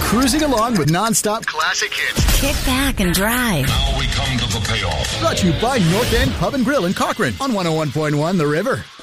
cruising along with non-stop classic hits. Kick back and drive. Now we come to the payoff. Brought to you by North End Pub and Grill in Cochrane on 101.1 The River.